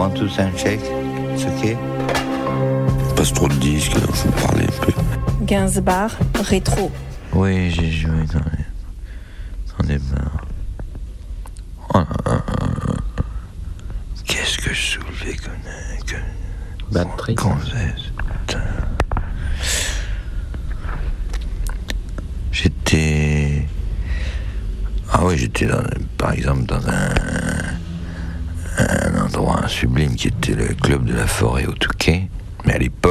One, two, sound check. It's okay. Passe trop de disques, alors faut parler un peu. Gainsbourg, rétro. Oui, j'ai joué dans des bars. Oh là là. Qu'est-ce que je soulevais que Bad Trip. putain. J'étais... Ah oui, j'étais par exemple dans un endroit sublime qui était le club de la Forêt au Touquet. Mais à l'époque,